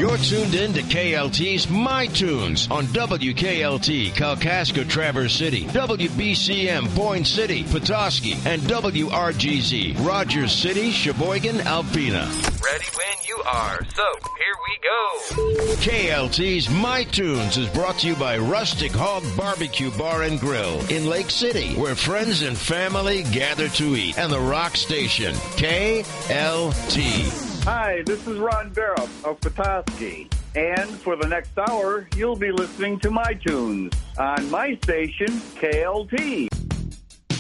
You're tuned in to KLT's My Tunes on WKLT, Kalkaska, Traverse City, WBCM, Boyne City, Petoskey, and WRGZ, Rogers City, Sheboygan, Alpena. Ready when you are. So, here we go. KLT's My Tunes is brought to you by Rustic Hog Barbecue Bar and Grill in Lake City, where friends and family gather to eat, and the Rock Station, KLT. Hi, this is Ron Barrow of Petoskey, and for the next hour, you'll be listening to My Tunes on my station, KLT.